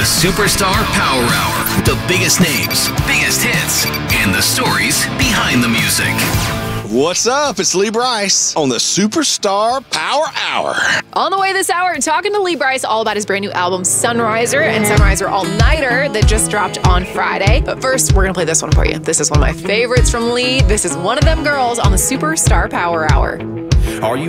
Superstar Power Hour. The biggest names, biggest hits, and the stories behind the music. What's up? It's Lee Brice on the Superstar Power Hour. On the way this hour, talking to Lee Brice all about his brand new album, Sunriser, and Sunriser All-Nighter that just dropped on Friday. But first, we're going to play this one for you. This is one of my favorites from Lee. This is One of Them Girls on the Superstar Power Hour. Are you